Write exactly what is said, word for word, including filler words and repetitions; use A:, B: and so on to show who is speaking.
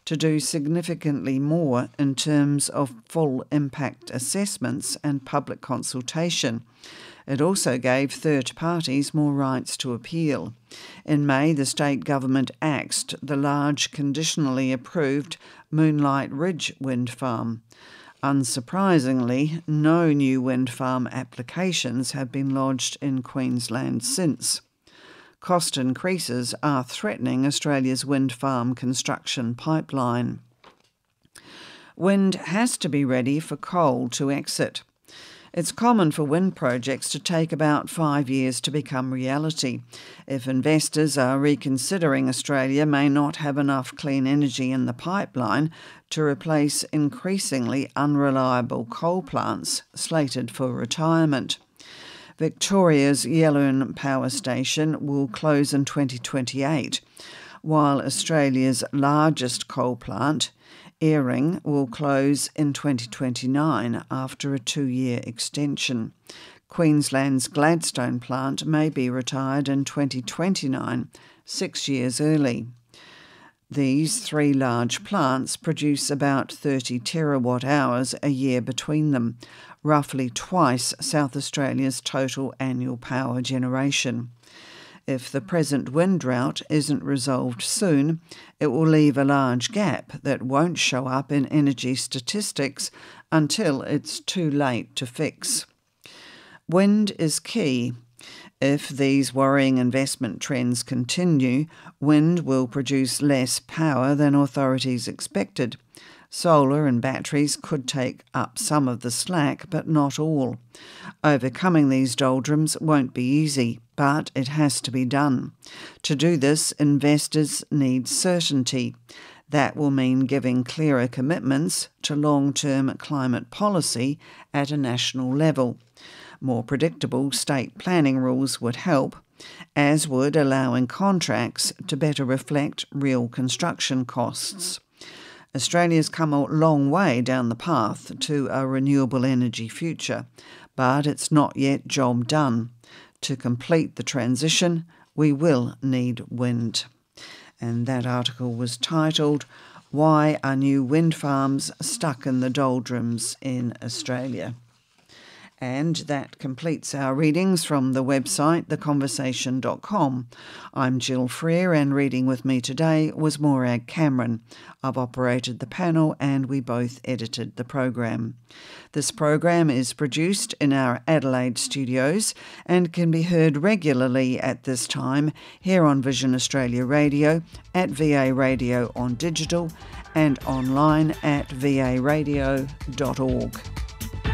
A: to do significantly more in terms of full impact assessments and public consultation. It also gave third parties more rights to appeal. In May, the state government axed the large conditionally approved Moonlight Ridge wind farm. Unsurprisingly, no new wind farm applications have been lodged in Queensland since. Cost increases are threatening Australia's wind farm construction pipeline. Wind has to be ready for coal to exit. It's common for wind projects to take about five years to become reality. If investors are reconsidering, Australia may not have enough clean energy in the pipeline to replace increasingly unreliable coal plants slated for retirement. Victoria's Yallourn Power Station will close in twenty twenty-eight, while Australia's largest coal plant, Eyring, will close in twenty twenty-nine after a two-year extension. Queensland's Gladstone plant may be retired in twenty twenty-nine, six years early. These three large plants produce about thirty terawatt hours a year between them, roughly twice South Australia's total annual power generation. If the present wind drought isn't resolved soon, it will leave a large gap that won't show up in energy statistics until it's too late to fix. Wind is key. If these worrying investment trends continue, wind will produce less power than authorities expected. Solar and batteries could take up some of the slack, but not all. Overcoming these doldrums won't be easy, but it has to be done. To do this, investors need certainty. That will mean giving clearer commitments to long-term climate policy at a national level. More predictable state planning rules would help, as would allowing contracts to better reflect real construction costs. Australia's come a long way down the path to a renewable energy future, but it's not yet job done. To complete the transition, we will need wind. And that article was titled, "Why Are New Wind Farms Stuck in the Doldrums in Australia?" And that completes our readings from the website the conversation dot com. I'm Jill Freer, and reading with me today was Morag Cameron. I've operated the panel and we both edited the program. This program is produced in our Adelaide studios and can be heard regularly at this time here on Vision Australia Radio, at V A Radio on digital, and online at v a radio dot org.